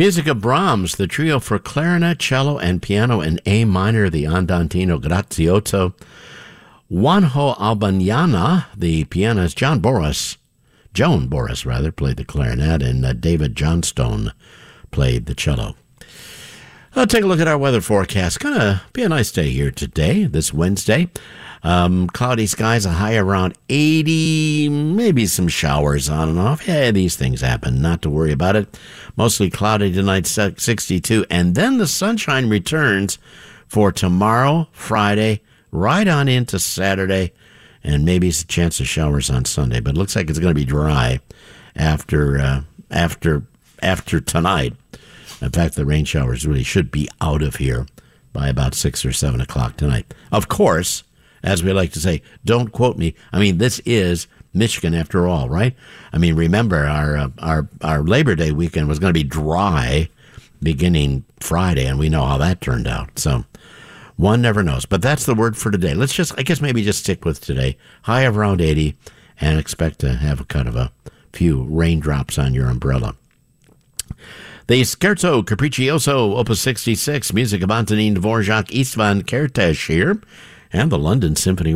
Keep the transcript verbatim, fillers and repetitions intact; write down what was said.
Music of Brahms, the trio for clarinet, cello, and piano in A minor, the Andantino Grazioso. Juanjo Albañana, the pianist. John Boris, Joan Boris, rather, played the clarinet, and uh, David Johnstone played the cello. I'll take a look at our weather forecast. Going to be a nice day here today, this Wednesday. Um, cloudy skies, a high around eighty, maybe some showers on and off. Yeah, these things happen, not to worry about it. Mostly cloudy tonight, sixty-two. And then the sunshine returns for tomorrow, Friday, right on into Saturday, and maybe a chance of showers on Sunday. But it looks like it's going to be dry after uh, after after tonight. In fact, the rain showers really should be out of here by about six or seven o'clock tonight. Of course, as we like to say, don't quote me. I mean, this is Michigan after all, right? I mean, remember, our uh, our our Labor Day weekend was going to be dry beginning Friday, and we know how that turned out. So one never knows. But that's the word for today. Let's just, I guess, maybe just stick with today. High of around eighty, and expect to have a kind of a few raindrops on your umbrella. The Scherzo Capriccioso, Opus sixty-six, music of Antonin Dvorak, Istvan Kertész here, and the London Symphony